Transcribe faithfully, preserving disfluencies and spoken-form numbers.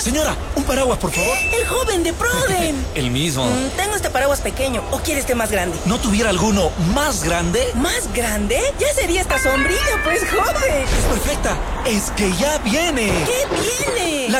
Señora, un paraguas, por favor. El joven de Proden. El mismo. Mm, tengo este paraguas pequeño. ¿O quiere este más grande? ¿No tuviera alguno más grande? ¿Más grande? Ya sería esta sombrilla, pues, joven. Es perfecta. Es que ya viene. ¿Qué viene? La